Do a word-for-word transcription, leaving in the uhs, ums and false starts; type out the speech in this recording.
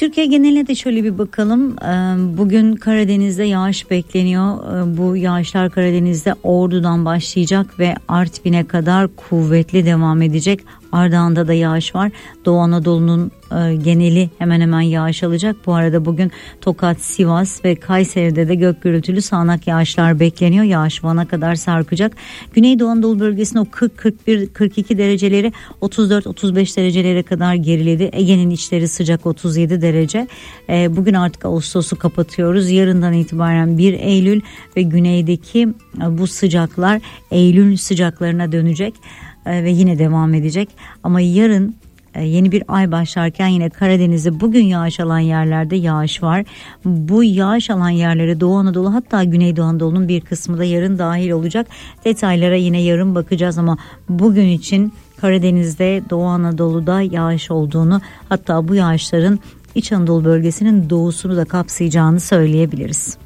Türkiye geneline de şöyle bir bakalım. Bugün Karadeniz'de yağış bekleniyor. Bu yağışlar Karadeniz'de Ordu'dan başlayacak ve Artvin'e kadar kuvvetli devam edecek. Ardahan'da da yağış var. Doğu Anadolu'nun e, geneli hemen hemen yağış alacak. Bu arada bugün Tokat, Sivas ve Kayseri'de de gök gürültülü sağanak yağışlar bekleniyor. Yağış Van'a kadar sarkacak. Güneydoğu Anadolu bölgesinde o kırk kırk bir kırk iki dereceleri otuz dört otuz beş derecelere kadar geriledi. Ege'nin içleri sıcak otuz yedi derece. E, bugün artık Ağustos'u kapatıyoruz. Yarından itibaren bir Eylül ve güneydeki e, bu sıcaklar Eylül sıcaklarına dönecek. Ve yine devam edecek ama yarın yeni bir ay başlarken yine Karadeniz'de bugün yağış alan yerlerde yağış var. Bu yağış alan yerlere Doğu Anadolu, hatta Güneydoğu Anadolu'nun bir kısmı da yarın dahil olacak. Detaylara yine yarın bakacağız ama bugün için Karadeniz'de, Doğu Anadolu'da yağış olduğunu, hatta bu yağışların İç Anadolu bölgesinin doğusunu da kapsayacağını söyleyebiliriz.